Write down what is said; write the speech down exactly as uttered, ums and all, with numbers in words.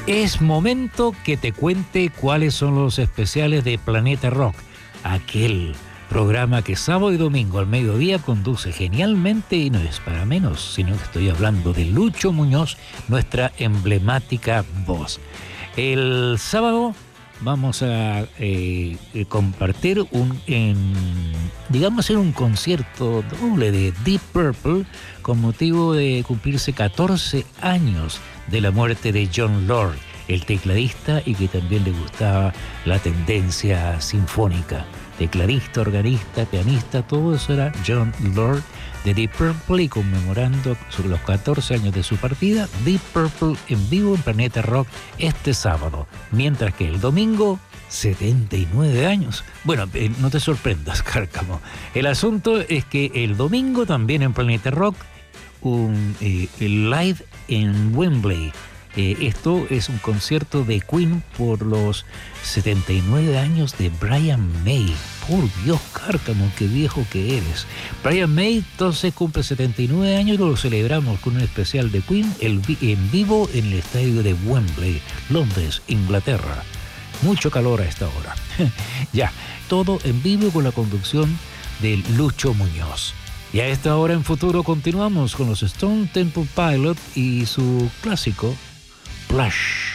Es momento que te cuente cuáles son los especiales de Planeta Rock, aquel programa que sábado y domingo al mediodía conduce genialmente, y no es para menos, sino que estoy hablando de Lucho Muñoz, nuestra emblemática voz. El sábado vamos a eh, compartir un, en, digamos, en un concierto doble de Deep Purple con motivo de cumplirse catorce años de la muerte de Jon Lord, el tecladista, y que también le gustaba la tendencia sinfónica. Tecladista, organista, pianista, todo eso era Jon Lord de Deep Purple, y conmemorando sobre los catorce años de su partida, Deep Purple en vivo en Planeta Rock este sábado, mientras que el domingo, setenta y nueve años. Bueno, eh, no te sorprendas, Cárcamo. El asunto es que el domingo también en Planeta Rock, un eh, live en Wembley. Eh, esto es un concierto de Queen por los setenta y nueve años de Brian May. Por Dios, Cárcamo, qué viejo que eres. Brian May entonces cumple setenta y nueve años y lo celebramos con un especial de Queen el, en vivo en el estadio de Wembley, Londres, Inglaterra. Mucho calor a esta hora. Ya, todo en vivo con la conducción de Lucho Muñoz. Y a esta hora en Futuro continuamos con los Stone Temple Pilots y su clásico Plush.